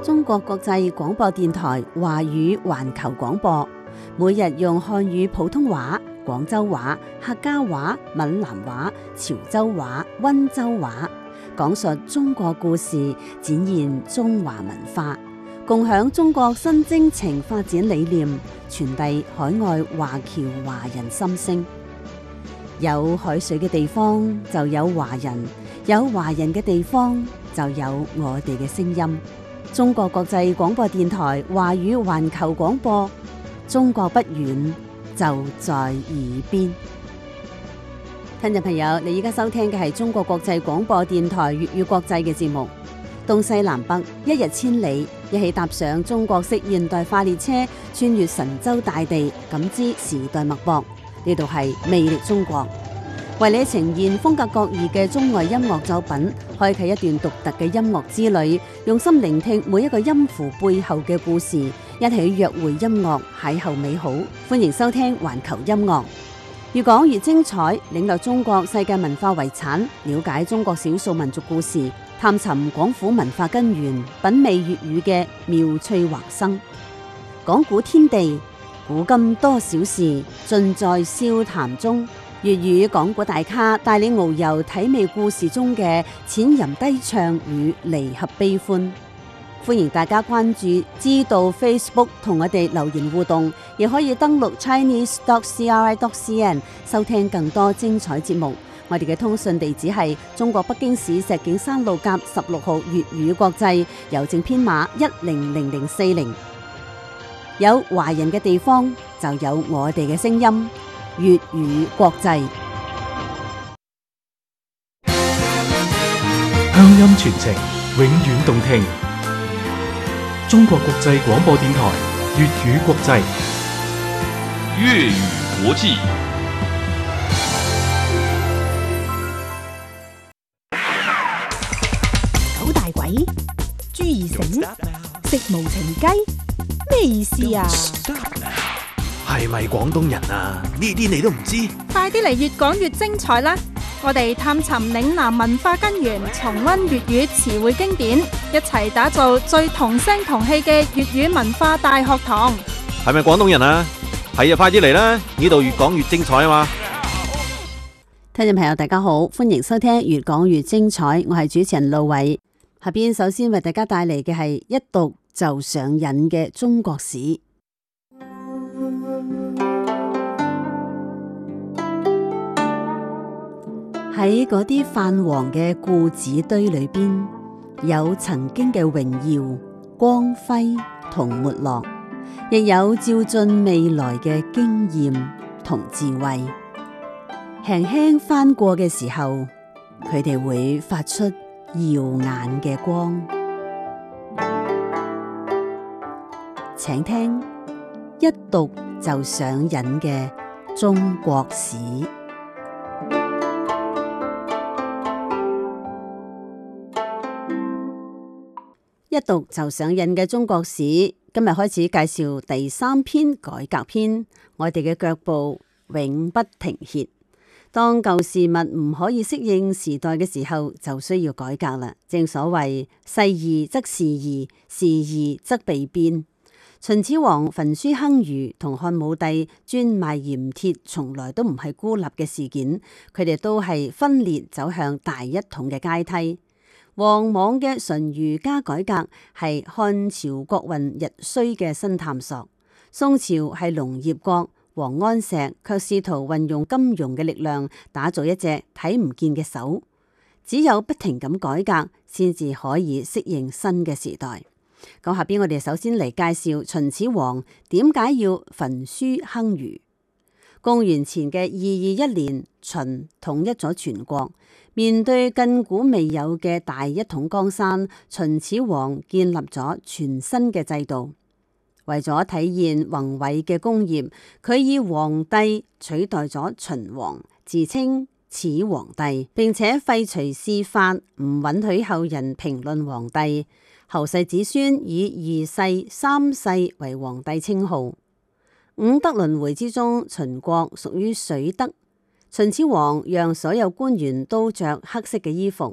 中國國際廣播電台華語環球廣播，每日用漢語普通話、廣州話、客家話、閩南話、潮州話、溫州話，講述中國故事，展現中華文化，共享中國新征程發展理念，傳遞海外華僑華人心聲。有海水嘅地方就有華人，有華人嘅地方就有我哋嘅聲音。中國國際廣播電台華語環球廣播，中國不遠，就在耳邊。聽眾朋友，你而家收聽嘅係中國國際廣播電台粵語國際嘅節目。東西南北，一日千里，一起踏上中國式現代化列車，穿越神州大地，感知時代脈搏。呢度係魅力中國，為你呈現風格各異嘅中外音樂作品，開啟一段獨特嘅音樂之旅，用心聆聽每一個音符背後嘅故事，一起約會音樂，邂逅美好。歡迎收聽環球音樂，越講越精彩，領略中國世界文化遺產，了解中國少數民族故事，探尋廣府文化根源，品味粵語嘅妙趣橫生。講古天地，古今多少事，盡在笑談中。粵語講古大咖帶你遨遊體味故事中嘅淺吟低唱與離合悲歡。歡迎大家關注知道 Facebook 同我哋留言互動，亦可以登錄 chinese.cri.cn 收聽更多精彩節目。我哋嘅通訊地址係中國北京市石景山路甲16號粵語國際，郵政編碼100040。有華人嘅地方就有我哋嘅聲音，粵語國際， 鄉音傳情，永遠動聽。中國國際廣播電台粵語國際， 粵語國際。 九大簋，朱二繩，食無情雞，咩意思啊？ 係咪廣東人啊？呢啲你都唔知？ 快啲嚟越講越精彩啦！我哋探尋嶺南文化根源，重溫粵語詞彙經典，一齊打造最同聲同氣嘅粵語文化大學堂。 係咪廣東人啊？係啊，快啲嚟啦！呢度越講越精彩啊嘛！ 聽眾朋友大家好，歡迎收聽越講越精彩，我係主持人路偉。下邊首先為大家帶嚟嘅係一讀就上癮嘅中國史。喺嗰啲泛黃嘅故紙堆裏邊，有曾經嘅榮耀、光輝同沒落，亦有照進未來嘅經驗同智慧。輕輕翻過嘅時候，佢哋會發出耀眼嘅光。請聽一讀就上癮嘅中國史。一讀就上癮嘅中國史，今日開始介紹第3篇改革篇。我哋嘅腳步永不停歇。當舊事物唔可以適應時代嘅時候，就需要改革啦。正所謂世易則事易，事易則備變。秦始皇焚書坑儒同漢武帝專賣鹽鐵，從來都唔係孤立嘅事件，佢哋都係分裂走向大一統嘅階梯。王莽嘅純儒家改革係漢朝國運日衰嘅新探索。宋朝係農業國，王安石卻試圖運用金融嘅力量打造一隻睇唔見嘅手。只有不停咁改革，先至可以適應新嘅時代。咁下邊我哋首先嚟介紹秦始皇點解要焚書坑儒。公元前嘅221年，秦統一咗全國。面對亘古未有嘅大一統江山，秦始皇建立咗全新嘅制度。為咗體現宏偉嘅功業，佢以皇帝取代咗秦王，自稱始皇帝，並且廢除謚法，唔允許後人評論皇帝。後世子孫以2世、3世為皇帝稱號。五德輪迴之中，秦國屬於水德。秦始皇讓所有官員都着黑色嘅衣服，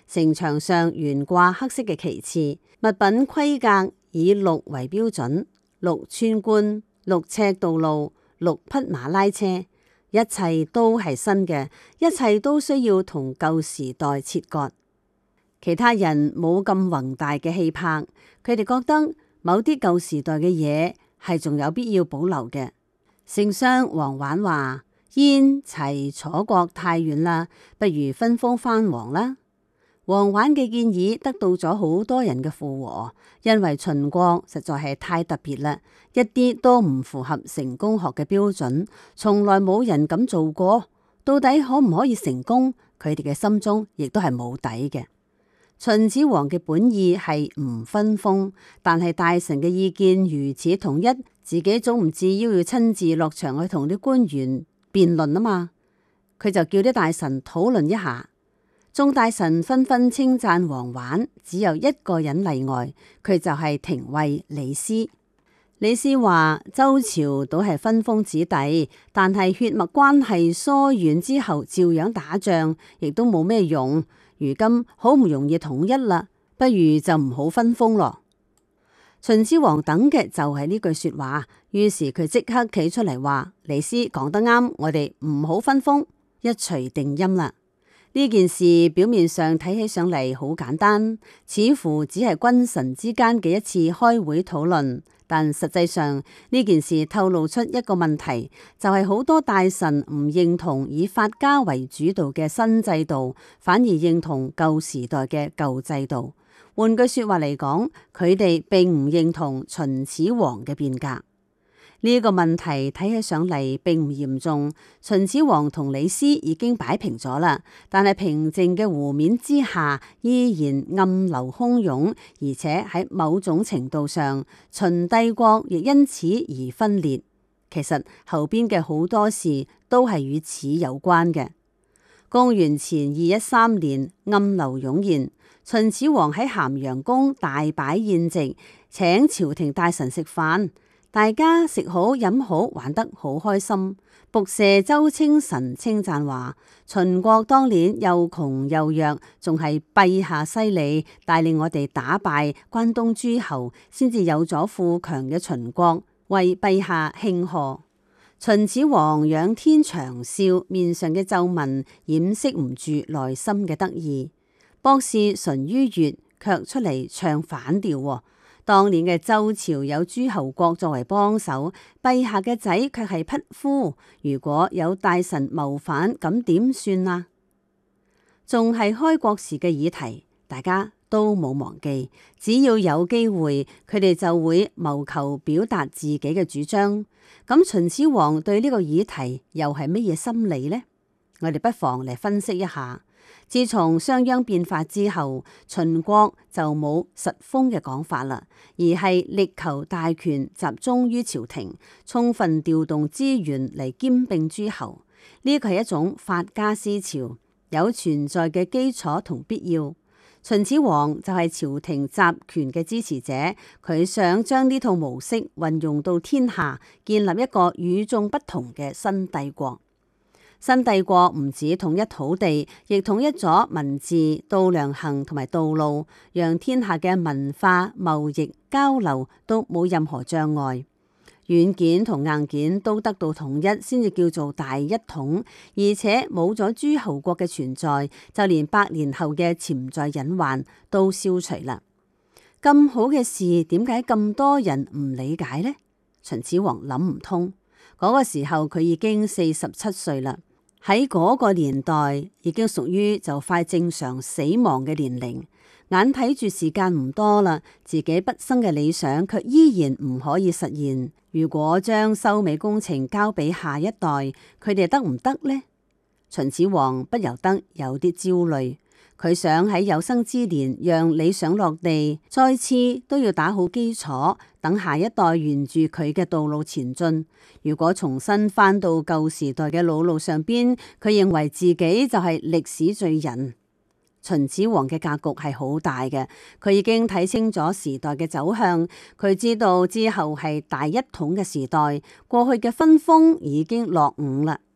城牆上懸掛黑色嘅旗幟，物品規格以6為標準，6村官、6尺道路、6匹馬拉車，一切都係新嘅，一切都需要同舊時代切割。其他人冇咁宏大嘅氣魄，佢哋覺得某啲舊時代嘅嘢係仲有必要保留嘅。丞相王绾話：燕齊楚國太遠啦，不如分封藩王啦。王绾嘅建議得到咗好多人嘅附和，因為秦國實在係太特別啦，一啲都唔符合成功學嘅標準，從來冇人咁做過。到底可唔可以成功？佢哋嘅心中亦都係冇底嘅。秦始皇嘅本意係唔分封，但係大臣嘅意見如此統一，自己總唔至於要親自落場去同啲官員辯論啊嘛。佢就叫啲大臣討論一下，眾大臣紛紛稱讚王绾，只有一個人例外，佢就係廷尉李斯。李斯話：周朝都係分封子弟，但係血脈關係疏遠之後，照樣打仗，亦都冇咩用。如今好唔容易統一啦，不如就唔好分封咯。秦始皇等嘅就係呢句說話，於是佢即刻企出嚟話：李斯講得啱，我哋唔好分封，一錘定音啦。呢件事表面上睇起上嚟好簡單，似乎只係君臣之間嘅一次開會討論，但實際上呢件事透露出一個問題，就係好多大臣唔認同以法家為主導嘅新制度，反而認同舊時代嘅舊制度。換句說話嚟講，佢哋並唔認同秦始皇嘅變革。呢個問題睇起上嚟並唔嚴重，秦始皇同李斯已經擺平咗啦，但係平靜嘅湖面之下依然暗流洶湧，而且喺某種程度上，秦帝國亦因此而分裂。其實後邊嘅好多事都係與此有關嘅。公元前213年，暗流湧現，秦始皇喺咸陽宮大擺宴席，請朝廷大臣食飯。大家食好飲好，玩得好開心。僕射周清晨稱讚話：秦國當年又窮又弱，仲係陛下犀利，帶領我哋打敗關東諸侯，先至有咗富強嘅秦國，為陛下慶賀。秦始皇仰天長笑，面上嘅皺紋掩飾唔住內心嘅得意。博士淳于越卻出嚟唱反調。當年嘅周朝有諸侯國作為幫手，陛下嘅仔卻係匹夫。如果有大臣謀反，咁點算啊？仲係開國時嘅議題，大家都冇忘記。只要有機會，佢哋就會謀求表達自己嘅主張。咁秦始皇對呢個議題又係乜嘢心理呢？我哋不妨嚟分析一下。自從商鞅變法之後，秦國就冇實封嘅講法啦，而係力求大權集中於朝廷，充分調動資源嚟兼併諸侯。呢個係一種法家思潮，有存在嘅基礎同必要。秦始皇就係朝廷集權嘅支持者，佢想將呢套模式運用到天下，建立一個與眾不同嘅新帝國。新帝國唔止統一土地，亦統一咗文字、度量衡同埋道路，讓天下嘅文化、貿易、交流都冇任何障礙。軟件同硬件都得到統一，先至叫做大一統。而且冇咗諸侯國嘅存在，就連百年後嘅潛在隱患都消除啦。咁好嘅事，點解咁多人唔理解呢？秦始皇諗唔通。嗰個時候佢已經47歲啦。喺嗰個年代已經屬於就快正常死亡嘅年齡，眼睇住時間唔多啦，自己畢生嘅理想卻依然唔可以實現。如果將收尾工程交俾下一代，佢哋得唔得呢？秦始皇不由得有啲焦慮。佢想喺有生之年讓理想落地，再次都要打好基礎，等下一代沿住佢嘅道路前進。如果重新返到舊時代嘅老路上邊，佢認為自己就係歷史罪人。秦始皇嘅格局係好大嘅，佢已經睇清咗時代嘅走向，佢知道之後係大一統嘅時代，過去嘅分封已經落伍啦。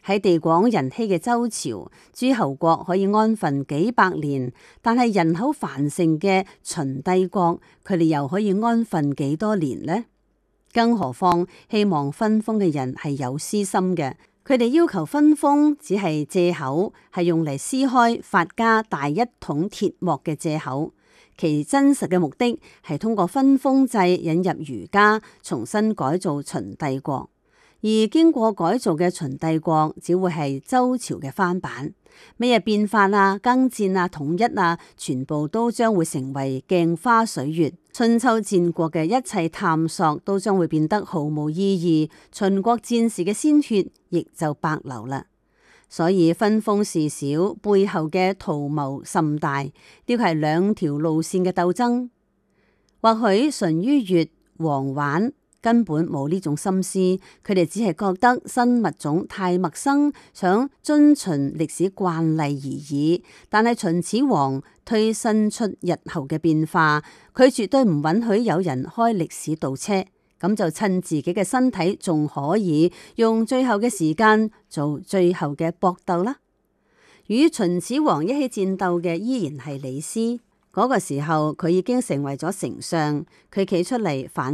喺地廣人稀嘅周朝，諸侯國可以安分幾百年，但係人口繁盛嘅秦帝國，佢哋又可以安分幾多年呢？更何況希望分封嘅人係有私心嘅，佢哋要求分封只係借口，係用嚟撕開法家大一統鐵幕嘅借口。其真實嘅目的係通過分封制引入儒家，重新改造秦帝國。而經過改造嘅秦帝國只會係周朝嘅翻版，咩嘢變法啊、更戰啊、統一啊，全部都將會成為鏡花水月。春秋戰國嘅一切探索都將會變得毫無意義，秦國戰士嘅鮮血亦就白流啦。所以分封事小，背後嘅圖謀甚大，呢個係兩條路線嘅鬥爭。或許淳于越、王绾根本冇呢種心思，佢哋只係覺得新物種太陌生，想遵循歷史慣例而已。但係秦始皇推新出日後嘅變化，佢絕對唔允許有人開歷史倒車，咁就趁自己嘅身體仲可以，用最後嘅時間做最後嘅搏鬥啦。與秦始皇一起戰鬥嘅依然係李斯，嗰個時候佢已經成為咗丞相，佢企出嚟反